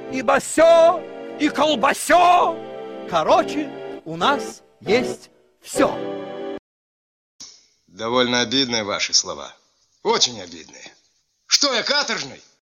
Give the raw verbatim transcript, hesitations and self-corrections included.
и басё, и колбасё. Короче, у нас есть все. Довольно обидные ваши слова. Очень обидные. Что я, каторжный?